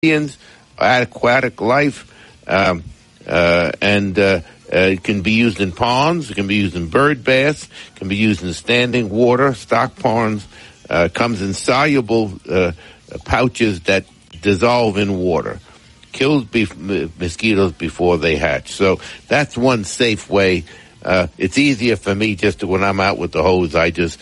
aquatic life, and it can be used in ponds, it can be used in bird baths, it can be used in standing water, stock ponds. Comes in soluble pouches that dissolve in water. Kills mosquitoes before they hatch. So that's one safe way. It's easier for me just to, when I'm out with the hose, I just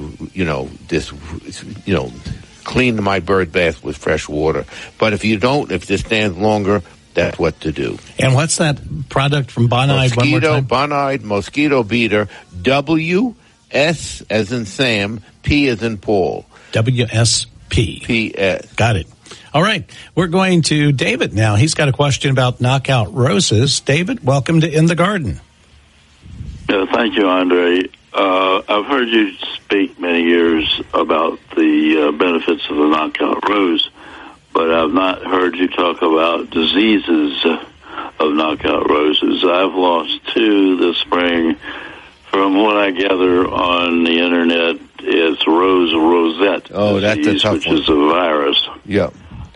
clean my bird bath with fresh water. But if it stands longer, that's what to do. And what's that product from Bonide? Bonide Mosquito Beater, W-S as in Sam, P as in Paul. W-S-P. P-S. Got it. All right. We're going to David now. He's got a question about knockout roses. David, welcome to In the Garden. Thank you, Andre. I've heard you speak many years about the benefits of the knockout rose, but I've not heard you talk about diseases of knockout roses. I've lost 2 this spring. From what I gather on the internet, it's rosette. Oh, disease, that's a tough which one. Is a virus. Yeah.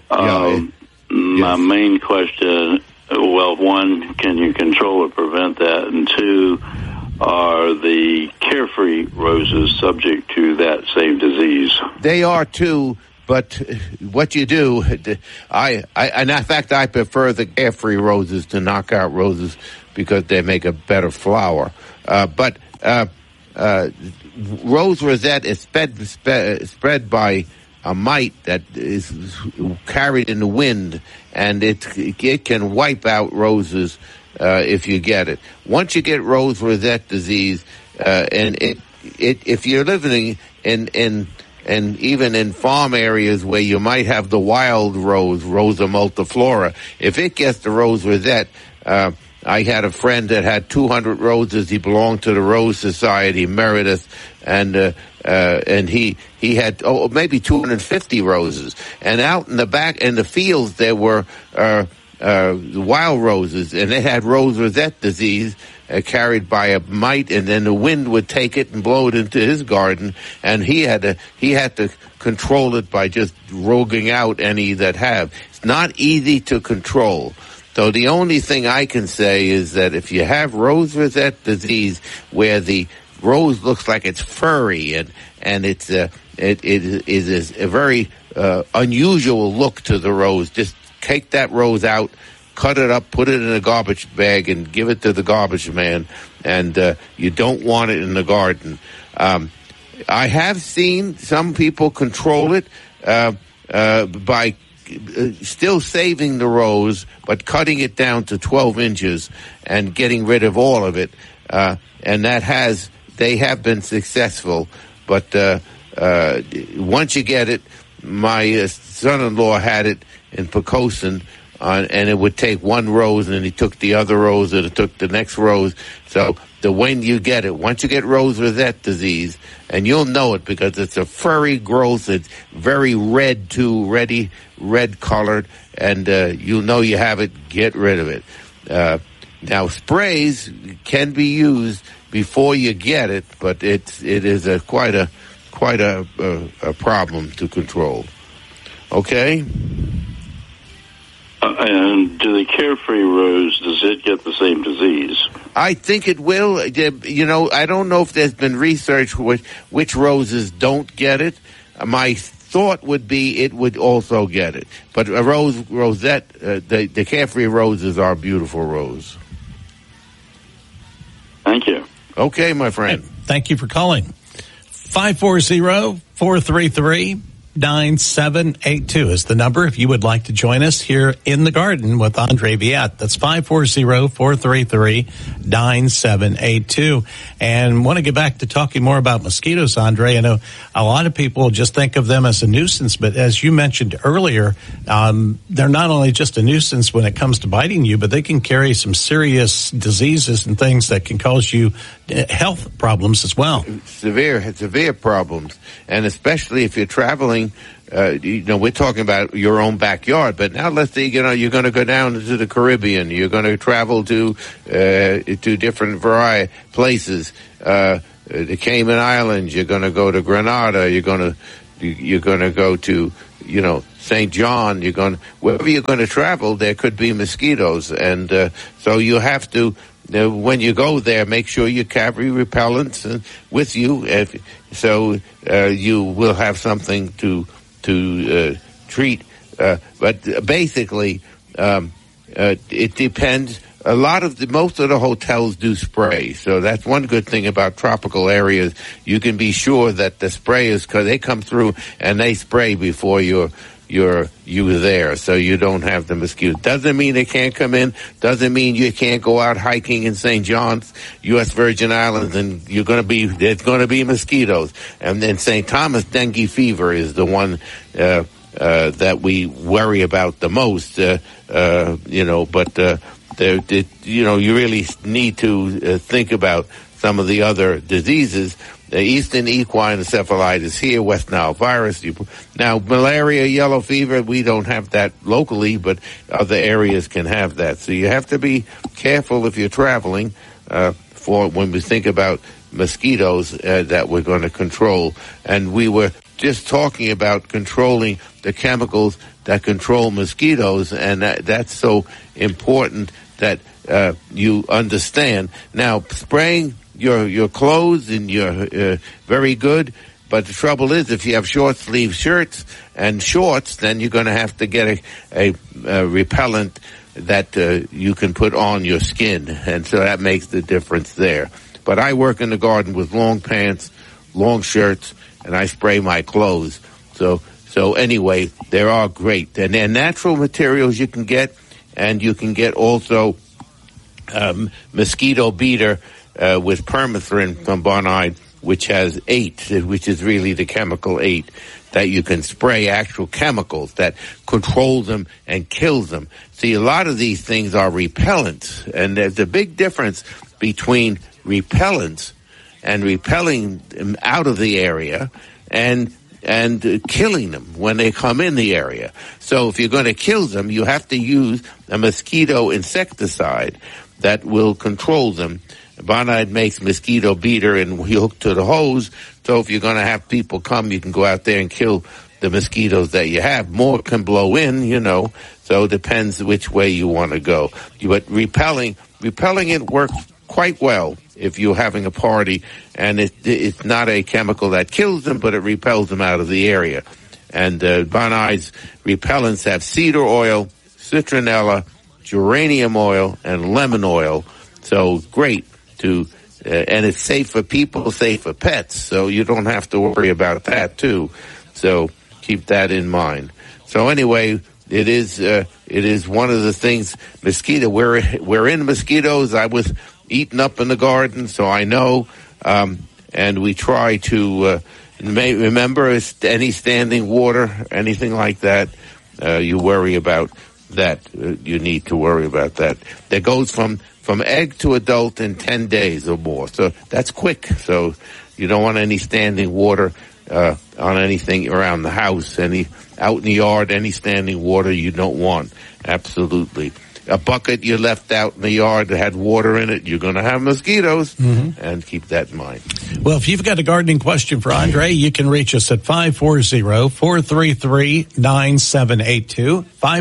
My main question, one, can you control or prevent that? And 2, are the carefree roses subject to that same disease? They are too, but what you do, in fact, I prefer the carefree roses to knockout roses because they make a better flower. But rose rosette is spread by a mite that is carried in the wind, and it can wipe out roses if you get it. Once you get rose rosette disease, and if you're living in even in farm areas where you might have the wild rose, Rosa multiflora, if it gets the rose rosette, I had a friend that had 200 roses. He belonged to the Rose Society, Meredith, and he had maybe 250 roses. And out in the back in the fields there were wild roses, and it had rose rosette disease carried by a mite, and then the wind would take it and blow it into his garden, and he had to control it by just roguing out any that have. It's not easy to control. So the only thing I can say is that if you have rose rosette disease where the rose looks like it's furry and it is a very unusual look to the rose, just take that rose out, cut it up, put it in a garbage bag, and give it to the garbage man. And you don't want it in the garden. I have seen some people control it by still saving the rose, but cutting it down to 12 inches and getting rid of all of it. And they have been successful. But once you get it, my son-in-law had it in Poquoson, and it would take one rose, and then he took the other rose, and it took the next rose. So when you get it, once you get rose rosette disease, and you'll know it because it's a furry growth, it's very red too, red colored, and you'll know you have it, get rid of it. Now sprays can be used before you get it, but it is quite a problem to control. Okay? And do the carefree rose, does it get the same disease? I think it will. You know, I don't know if there's been research which roses don't get it. My thought would be it would also get it. But a rosette, the carefree roses are a beautiful rose. Thank you. Okay, my friend. Thank you for calling. 540-433-9782 is the number if you would like to join us here in the garden with Andre Viette. That's 540-433-9782. And want to get back to talking more about mosquitoes, Andre. I know a lot of people just think of them as a nuisance, but as you mentioned earlier, they're not only just a nuisance when it comes to biting you, but they can carry some serious diseases and things that can cause you health problems as well. Severe problems. And especially if you're traveling, we're talking about your own backyard, but now let's say, you're going to go down to the Caribbean, you're going to travel to different places, the Cayman Islands, you're going to go to Grenada, you're going to go to, St. John, wherever you're going to travel, there could be mosquitoes. And so you have to, when you go there, make sure you carry repellents with you. You will have something to treat. But basically, it depends. Most of the hotels do spray, so that's one good thing about tropical areas. You can be sure that the sprayers, because they come through and they spray before you're there, so you don't have the mosquitoes. Doesn't mean they can't come in. Doesn't mean you can't go out hiking in St. John's, U.S. Virgin Islands, and there's going to be mosquitoes. And then St. Thomas, dengue fever is the one that we worry about the most. You really need to think about some of the other diseases. Eastern equine encephalitis here, West Nile virus. Now, malaria, yellow fever, we don't have that locally, but other areas can have that. So you have to be careful if you're traveling for when we think about mosquitoes that we're going to control. And we were just talking about controlling the chemicals that control mosquitoes, and that's so important that you understand. Now, spraying your clothes and you're very good, but the trouble is if you have short sleeve shirts and shorts, then you're going to have to get a repellent that you can put on your skin, and so that makes the difference there. But I work in the garden with long pants, long shirts, and I spray my clothes. So anyway, they are great, and they're natural materials you can get, and you can get also mosquito beater with permethrin from Bonide, which has 8, which is really the chemical 8, that you can spray actual chemicals that control them and kills them. See, a lot of these things are repellents, and there's a big difference between repellents and repelling them out of the area and killing them when they come in the area. So if you're going to kill them, you have to use a mosquito insecticide that will control them. Bonide makes mosquito beater and we hook to the hose. So if you're going to have people come, you can go out there and kill the mosquitoes that you have. More can blow in, so it depends which way you want to go. But repelling it works quite well if you're having a party, and it's not a chemical that kills them, but it repels them out of the area. And Bonide's repellents have cedar oil, citronella, geranium oil, and lemon oil. So great and it's safe for people, safe for pets, so you don't have to worry about that too. So keep that in mind. So anyway, it is one of the things, mosquito, we're in mosquitoes. I was eaten up in the garden, so I know, and we try to remember any standing water, anything like that, you worry about that. You need to worry about that. That goes from egg to adult in 10 days or more. So that's quick. So you don't want any standing water on anything around the house, out in the yard, any standing water you don't want. Absolutely. A bucket you left out in the yard that had water in it, you're going to have mosquitoes, and keep that in mind. Well, if you've got a gardening question for Andre, you can reach us at 540-433-9782,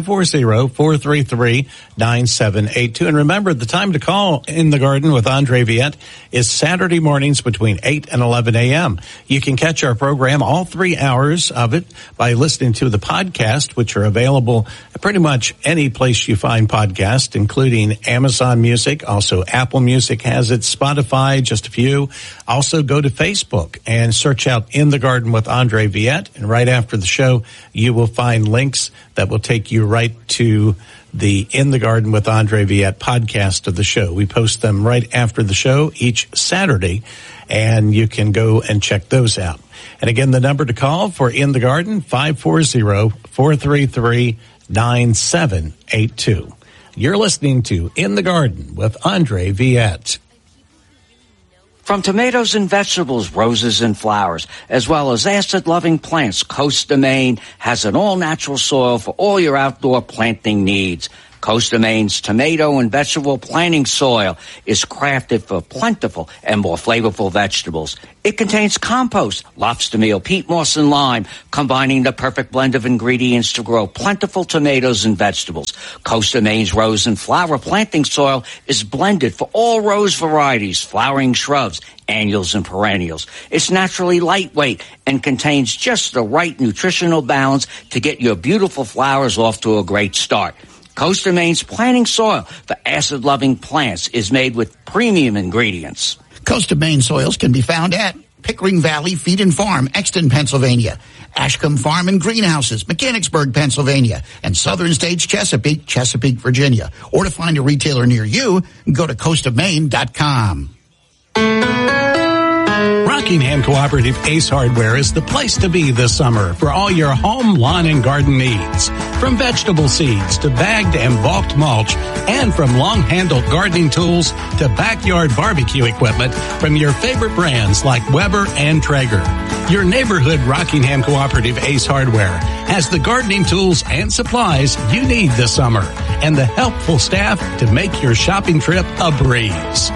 540-433-9782. And remember, the time to call In the Garden with Andre Viette is Saturday mornings between 8 and 11 a.m. You can catch our program, all 3 hours of it, by listening to the podcast, which are available at pretty much any place you find podcasts, including Amazon Music. Also, Apple Music has it, Spotify, just a few. Also, go to Facebook and search out In the Garden with Andre Viette. And right after the show, you will find links that will take you right to the In the Garden with Andre Viette podcast of the show. We post them right after the show each Saturday, and you can go and check those out. And again, the number to call for In the Garden, 540-433-9782. You're listening to In the Garden with Andre Viette. From tomatoes and vegetables, roses and flowers, as well as acid-loving plants, Coast of Maine has an all-natural soil for all your outdoor planting needs. Costa Maine's tomato and vegetable planting soil is crafted for plentiful and more flavorful vegetables. It contains compost, lobster meal, peat moss, and lime, combining the perfect blend of ingredients to grow plentiful tomatoes and vegetables. Costa Maine's rose and flower planting soil is blended for all rose varieties, flowering shrubs, annuals, and perennials. It's naturally lightweight and contains just the right nutritional balance to get your beautiful flowers off to a great start. Costa Maine's planting soil for acid-loving plants is made with premium ingredients. Costa Maine soils can be found at Pickering Valley Feed and Farm, Exton, Pennsylvania, Ashcombe Farm and Greenhouses, Mechanicsburg, Pennsylvania, and Southern States Chesapeake, Virginia. Or to find a retailer near you, go to coastofmaine.com. Rockingham Cooperative Ace Hardware is the place to be this summer for all your home, lawn, and garden needs. From vegetable seeds to bagged and bulked mulch, and from long-handled gardening tools to backyard barbecue equipment from your favorite brands like Weber and Traeger. Your neighborhood Rockingham Cooperative Ace Hardware has the gardening tools and supplies you need this summer and the helpful staff to make your shopping trip a breeze.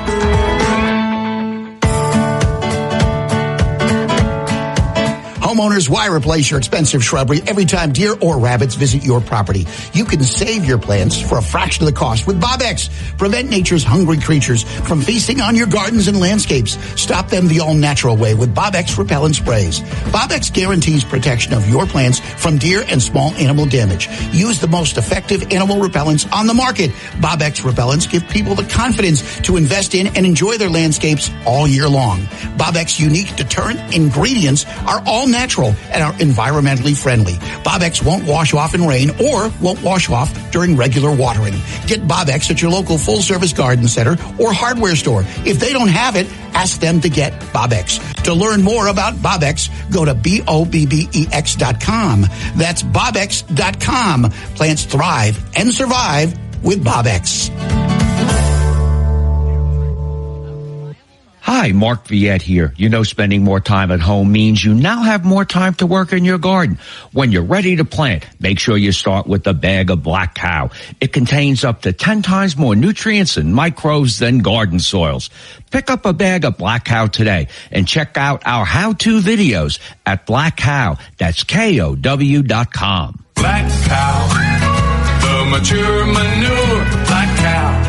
Homeowners, why replace your expensive shrubbery every time deer or rabbits visit your property? You can save your plants for a fraction of the cost with Bob-X. Prevent nature's hungry creatures from feasting on your gardens and landscapes. Stop them the all-natural way with Bob-X repellent sprays. Bob-X guarantees protection of your plants from deer and small animal damage. Use the most effective animal repellents on the market. Bob-X repellents give people the confidence to invest in and enjoy their landscapes all year long. Bob-X unique deterrent ingredients are all natural and are environmentally friendly. Bob-X won't wash off in rain or won't wash off during regular watering. Get Bob-X at your local full-service garden center or hardware store. If they don't have it, ask them to get Bob-X. To learn more about Bob-X, go to BOBBEX.com. That's BobX.com. Plants thrive and survive with Bob-X. Hi, Mark Viette here. You know, spending more time at home means you now have more time to work in your garden. When you're ready to plant, make sure you start with the bag of Black Cow. It contains up to 10 times more nutrients and microbes than garden soils. Pick up a bag of Black Cow today and check out our how-to videos at Black Cow. That's KOW.com. Black Cow, the mature manure, Black Cow.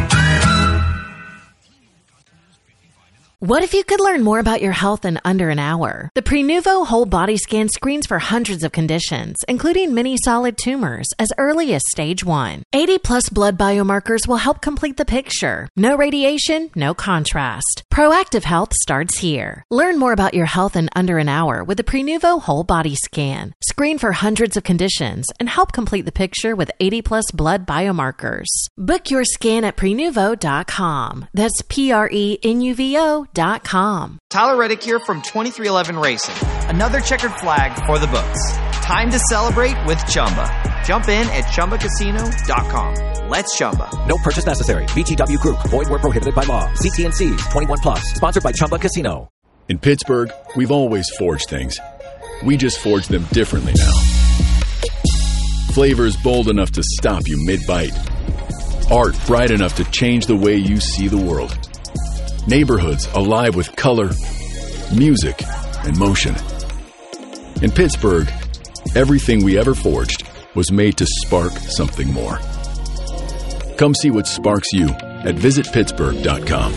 What if you could learn more about your health in under an hour? The Prenuvo Whole Body Scan screens for hundreds of conditions, including many solid tumors, as early as stage 1. 80-plus blood biomarkers will help complete the picture. No radiation, no contrast. Proactive health starts here. Learn more about your health in under an hour with the Prenuvo Whole Body Scan. Screen for hundreds of conditions and help complete the picture with 80-plus blood biomarkers. Book your scan at Prenuvo.com. That's PRENUVO.com. Tyler Reddick here from 2311 Racing. Another checkered flag for the books. Time to celebrate with Chumba. Jump in at ChumbaCasino.com. Let's Chumba. No purchase necessary. VGW Group. Void where prohibited by law. See T&Cs. 21 plus. Sponsored by Chumba Casino. In Pittsburgh, we've always forged things. We just forge them differently now. Flavors bold enough to stop you mid-bite. Art bright enough to change the way you see the world. Neighborhoods alive with color, music, and motion. In Pittsburgh, everything we ever forged was made to spark something more. Come see what sparks you at visitpittsburgh.com.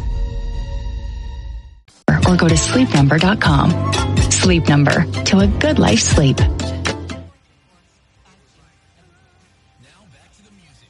Or go to sleepnumber.com. Sleep Number, to a good life sleep. Now back to the music.